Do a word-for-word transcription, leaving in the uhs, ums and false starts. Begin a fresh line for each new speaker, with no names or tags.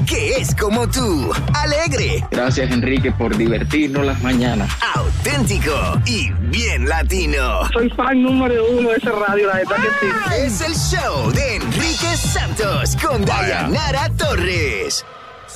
que es como tú, alegre.
Gracias, Enrique, por divertirnos las mañanas.
Auténtico y bien latino.
Soy fan número uno de esa radio, la verdad que sí.
Es el show de Enrique Santos con Dayanara Torres.